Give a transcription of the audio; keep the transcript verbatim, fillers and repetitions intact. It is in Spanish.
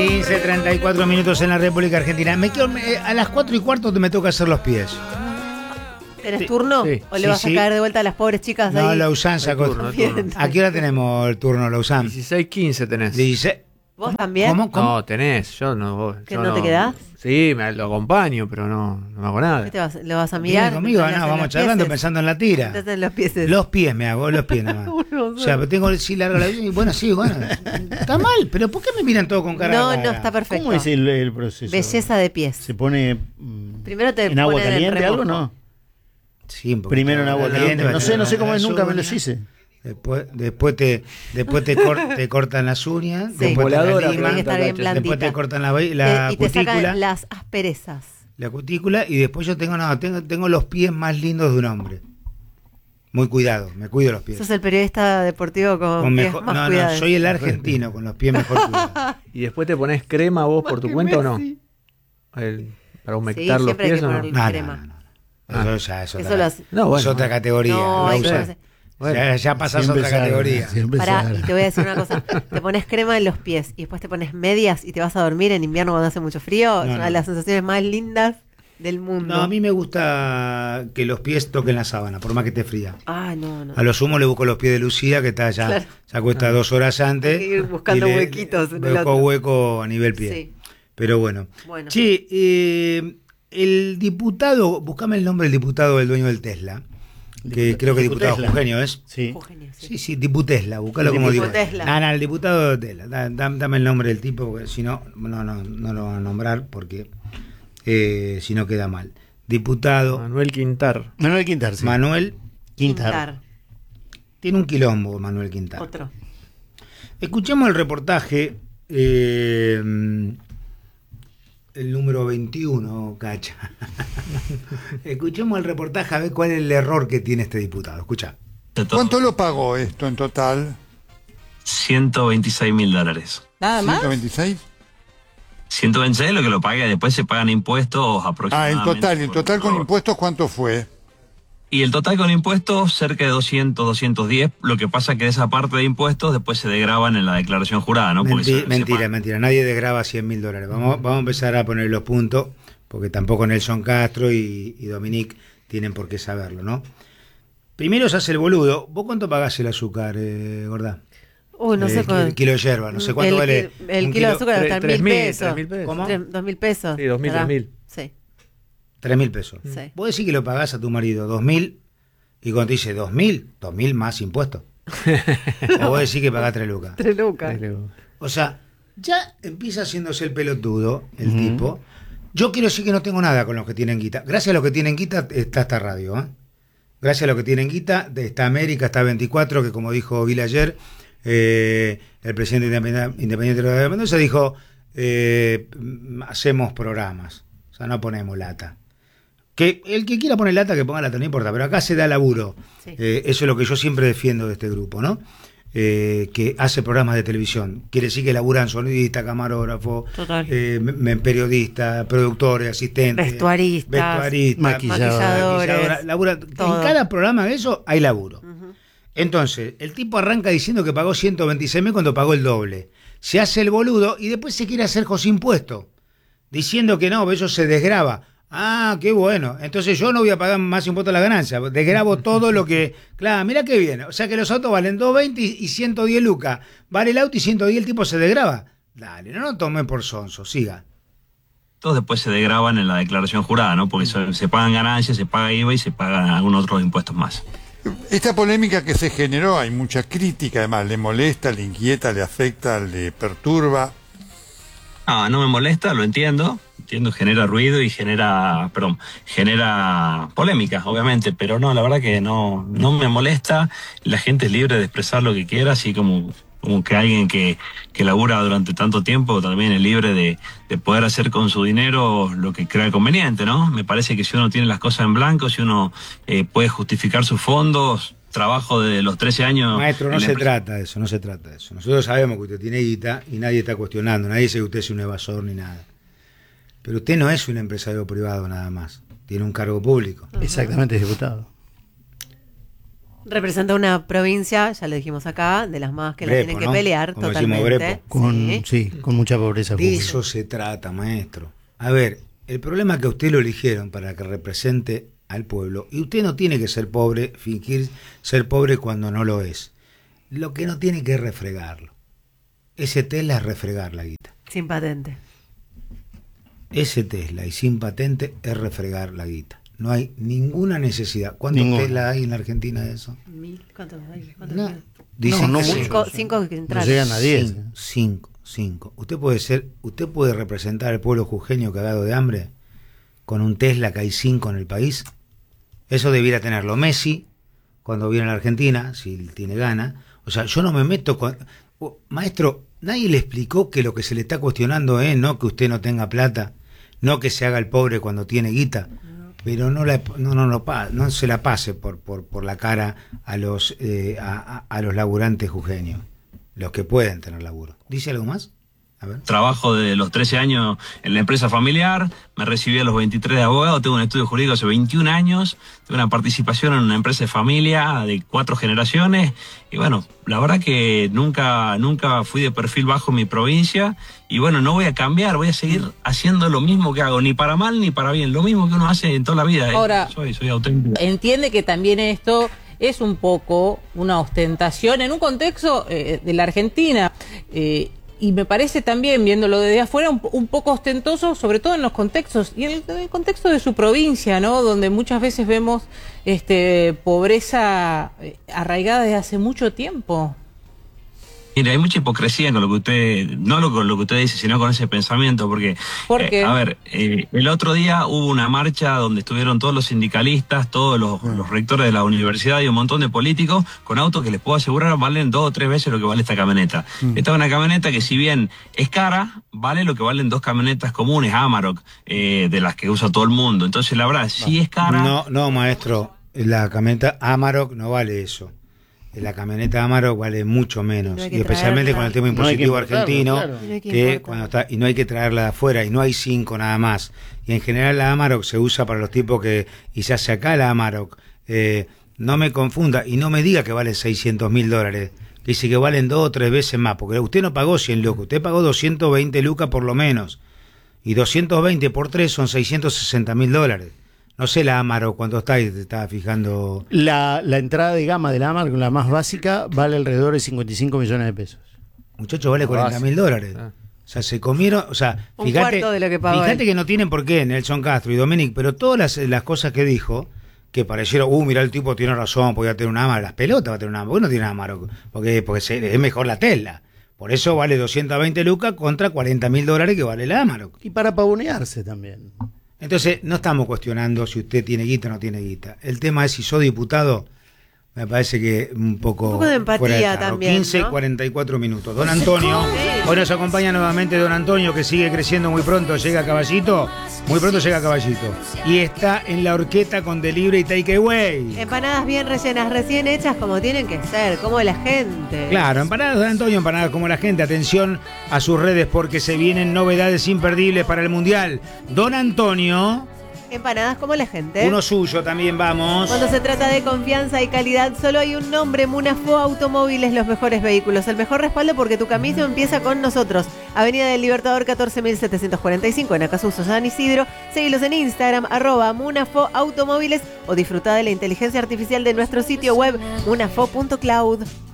quince, treinta y cuatro minutos en la República Argentina. Me quedo, me, a las cuatro y cuarto me toca hacer los pies. ¿Tenés turno? Sí. ¿O le Sí, vas a sí. caer de vuelta a las pobres chicas de No, ahí? Lausanne sacó. turno, turno. ¿A qué hora tenemos el turno, Lausanne? dieciséis quince tenés. Dice. ¿Vos también? ¿Cómo? ¿Cómo? No, tenés. Yo no. vos- ¿Que yo no te quedás? Sí, me lo acompaño, pero no, no hago nada. ¿Qué te vas, ¿Lo vas a ¿Viene mirar? conmigo? ¿Te No, hacen vamos los charlando pieses? pensando en la tira. Te hacen los pies. Los pies me hago, los pies nada más. O sea, pero tengo sí larga la vida y bueno, sí, bueno. Está mal, pero ¿por qué me miran todo con cara No, rara? no, está perfecto. ¿Cómo es el, el proceso? Belleza de pies. ¿Se pone mm, Primero te en agua ponen en caliente algo? remojo. No. Sí, un poquito Primero en agua caliente, caliente. No sé, no sé cómo es, las nunca me uñas. los hice. Después, después te, después te, cor- te cortan las uñas, Sí. después te Voladora, las liman, tiene que estar bien después te blandita. cortan la, la Te- y te cutícula, sacan las asperezas. la cutícula y después yo tengo, no, tengo, tengo los pies más lindos de un hombre. Muy cuidado, me cuido los pies. Sos el periodista deportivo con, Con pies mejor- más no, no, cuidados. soy el argentino con los pies mejor cuidados. ¿Y después te pones crema vos por tu que cuenta o no? Messi. El- para Sí, humectar los siempre hay pies que o no? ponerle No, no, crema. no, no, no. Ah. Eso ya es Eso otra, lo hace- No, bueno. es otra categoría. No, la hay usa. que- Bueno. ya, ya pasás a Siempre otra sagra, categoría. siempre Pará, sagra. y te voy a decir una cosa. Te pones crema en los pies y después te pones medias y te vas a dormir en invierno cuando hace mucho frío. No, es una no. de las sensaciones más lindas del mundo. No, a mí me gusta que los pies toquen la sábana, por más que esté fría. Ah, no, no. A lo sumo le busco los pies de Lucía, que está ya, Claro. se acuesta dos horas antes. Hay que ir buscando y le- huequitos en el busco otro. hueco a nivel pie. Sí. Pero bueno. Bueno. Che, eh, el diputado, buscame el nombre del diputado del dueño del Tesla, que Diputa- creo que diputado Diputesla. Eugenio es. Sí. Eugenio, sí. Sí, sí, Diputesla, buscalo El como digo. Diputesla. No, no, el diputado de Tesla. Da- da- dame el nombre del tipo, porque si no, no, no, no lo van a nombrar, porque eh, si no queda mal. Diputado Manuel Quintar. Manuel Quintar, sí. Manuel, Quintar. tiene un quilombo Manuel Quintar. Otro. Escuchemos el reportaje, eh, el número veintiuno, Cacha. Escuchemos el reportaje a ver cuál es el error que tiene este diputado. Escucha. ¿Cuánto lo pagó esto en total? ciento veintiséis mil dólares. ¿Nada más? ¿ciento veintiséis? ciento veintiséis lo que lo paga, después se pagan impuestos Ah, aproximadamente. en total. ¿Y en por- total con por- impuestos cuánto fue? Y el total con impuestos cerca de doscientos, doscientos diez. Lo que pasa que esa parte de impuestos después se degraban en la declaración jurada, ¿no? Porque Menti- se- se mentira, pagan. mentira. Nadie desgraba cien mil dólares. Vamos, vamos a empezar a poner los puntos, porque tampoco Nelson Castro y, y Dominique tienen por qué saberlo, ¿no? Primero se hace el boludo. ¿Vos cuánto pagás el azúcar, eh, gorda? Uy, no el, sé ki- cuál. el kilo de yerba, no sé cuánto el, vale. ki- El un kilo de azúcar Tre- está en tres mil mil, pesos. tres mil pesos. ¿Cómo? Tres- Dos mil pesos. Sí, dos mil, ¿Será? tres mil. Sí. Tres mil pesos. Sí. Vos decís que lo pagás a tu marido dos mil y cuando te dice dos mil, dos mil más impuestos. O vos decís que pagás tres lucas. Tres lucas. O sea, ya empieza haciéndose el pelotudo, el Ujú. tipo. Yo quiero decir que no tengo nada con los que tienen guita. Gracias a los que tienen guita está esta radio, ¿eh? Gracias a los que tienen guita está América, está veinticuatro, que como dijo Vila ayer, eh, el presidente independ- independiente de la Mendoza dijo, eh, hacemos programas, o sea, no ponemos lata. Que el que quiera poner lata, que ponga lata, no importa, pero acá se da laburo. Sí. Eh, eso es lo que yo siempre defiendo de este grupo, ¿no? Eh, que hace programas de televisión. Quiere decir que laburan sonidista, camarógrafo, Total. eh, m- m- periodista, productores, asistentes, Vestuaristas, vestuaristas, maquilladores. maquilladora, labura- todo. en cada programa de eso hay laburo. Ujú. Entonces, el tipo arranca diciendo que pagó ciento veintiséis mil cuando pagó el doble. Se hace el boludo y después se quiere hacer José Impuesto, diciendo que no, eso se desgraba. Ah, qué bueno. Entonces yo no voy a pagar más impuestos a la ganancia. Desgrabo todo lo que... Claro, mira qué bien. O sea que los autos valen doscientos veinte y ciento diez lucas. Vale el auto y ciento diez el tipo se desgraba. Dale, no lo tomen por sonso. Siga. Todos después se degraban en la declaración jurada, ¿no? Porque se, se pagan ganancias, se paga I V A y se pagan algunos otros impuestos más. Esta polémica que se generó, hay mucha crítica, además, le molesta, le inquieta, le afecta, le perturba. Ah, no me molesta, lo entiendo. Entiendo, genera ruido y genera, perdón, genera polémica, obviamente, pero no, la verdad que no, no me molesta. La gente es libre de expresar lo que quiera, así como, como que alguien que, que labura durante tanto tiempo también es libre de, de poder hacer con su dinero lo que crea conveniente, ¿no? Me parece que si uno tiene las cosas en blanco, si uno eh, puede justificar sus fondos, trabajo de los trece años... Maestro, no en la se empresa- trata de eso, no se trata de eso. Nosotros sabemos que usted tiene guita y nadie está cuestionando. Nadie dice que usted es un evasor ni nada. Pero usted no es un empresario privado nada más. Tiene un cargo público. Exactamente, diputado. Representa una provincia, ya lo dijimos acá, de las más que la Brepo, tienen que ¿no? pelear Como decimos, totalmente. Brepo. Con, Sí. sí, con mucha pobreza. De pública. eso se trata, maestro. A ver, el problema es que a usted lo eligieron para que represente al pueblo. Y usted no tiene que ser pobre, fingir ser pobre cuando no lo es. Lo que no tiene que es refregarlo. Ese Tesla es refregar la guita. Sin patente. Ese Tesla y sin patente es refregar la guita. No hay ninguna necesidad. ¿Cuántos Ninguna. Tesla hay en la Argentina de eso? Mil, ¿Cuántos hay? ¿Cuántos No, hay? dicen no que mucho. sí. Cinco, cinco que No entraron. llegan a diez. Cinco, cinco, cinco. Usted puede ser, usted puede representar al pueblo jujeño cagado de hambre con un Tesla que hay cinco en el país. Eso debiera tenerlo Messi cuando viene a la Argentina, si tiene gana. O sea, yo no me meto con... Oh, maestro, nadie le explicó que lo que se le está cuestionando es no que usted no tenga plata, no que se haga el pobre cuando tiene guita, pero no la, no, no, no, pa- no se la pase por, por, por la cara a los, eh, a, a- a los laburantes jujeños, los que pueden tener laburo. ¿Dice algo más? A ver. Trabajo desde los trece años en la empresa familiar, me recibí a los veintitrés de abogado, tengo un estudio jurídico hace veintiún años, tengo una participación en una empresa de familia de cuatro generaciones y bueno, la verdad que nunca, nunca fui de perfil bajo en mi provincia y bueno, no voy a cambiar, voy a seguir haciendo lo mismo que hago, ni para mal ni para bien, lo mismo que uno hace en toda la vida. ¿eh? Ahora- soy, soy auténtico. Entiende que también esto es un poco una ostentación en un contexto eh, de la Argentina. eh, y me parece también, viéndolo desde afuera, un, un poco ostentoso, sobre todo en los contextos, y en el, en el contexto de su provincia, ¿no? Donde muchas veces vemos este pobreza eh, arraigada desde hace mucho tiempo. Mira, hay mucha hipocresía con lo que usted, no lo- con lo que usted dice, sino con ese pensamiento, porque, ¿Por eh, qué? a ver, eh, el otro día hubo una marcha donde estuvieron todos los sindicalistas, todos los, los rectores de la universidad y un montón de políticos con autos que les puedo asegurar valen dos o tres veces lo que vale esta camioneta. Esta es una camioneta que si bien es cara, vale lo que valen dos camionetas comunes, Amarok, eh, de las que usa todo el mundo. Entonces, la verdad, si es cara... No, no, maestro, la camioneta Amarok no vale eso. La camioneta Amarok vale mucho menos, No hay que y especialmente traerla. con el tema No hay que impositivo importarla, argentino, claro. Y no hay que que importarla. cuando está y no hay que traerla de afuera, y no hay cinco nada más. Y en general la Amarok se usa para los tipos que, y se hace acá la Amarok. Eh, no me confunda y no me diga que vale seiscientos mil dólares. Dice que valen dos o tres veces más, porque usted no pagó cien lucas, usted pagó doscientos veinte lucas por lo menos. Y doscientos veinte por tres son seiscientos sesenta mil dólares. No sé la Amarok cuánto está y te estaba fijando. La, la entrada de gama de la Amarok, la más básica, vale alrededor de cincuenta y cinco millones de pesos. Muchachos, vale cuarenta mil dólares. Ah. O sea, se comieron, o sea, Un fíjate, cuarto de lo que pagó fíjate él. que no tienen por qué Nelson Castro y Dominic, pero todas las, las cosas que dijo, que parecieron, uh, mira, el tipo tiene razón, podía tener una Amarok, las pelotas va a tener una Amarok, ¿por qué no tiene una Amarok? Porque, porque se- es mejor la Tesla. Por eso vale doscientos veinte lucas contra cuarenta mil dólares que vale la Amarok. Y para pavonearse también. Entonces, no estamos cuestionando si usted tiene guita o no tiene guita. El tema es si soy diputado, me parece que un poco. Un poco de empatía fuera de carro. también, quince, ¿no? cuarenta y cuatro minutos. Don Antonio, Sí. hoy nos acompaña nuevamente Don Antonio, que sigue creciendo muy pronto. Llega a Caballito, muy pronto llega a Caballito. Y está en la horqueta con delivery y takeaway. Empanadas bien rellenas, recién hechas como tienen que ser, como la gente. Claro, empanadas Don Antonio, empanadas como la gente. Atención a sus redes porque se vienen novedades imperdibles para el Mundial. Don Antonio, Empanadas como la gente. uno suyo también, vamos. Cuando se trata de confianza y calidad, solo hay un nombre: Munafo Automóviles, los mejores vehículos. El mejor respaldo porque tu camino empieza con nosotros. Avenida del Libertador catorce mil setecientos cuarenta y cinco en Acasuso, San Isidro. Seguilos en Instagram, arroba Munafo Automóviles, o disfruta de la inteligencia artificial de nuestro sitio web munafo punto cloud.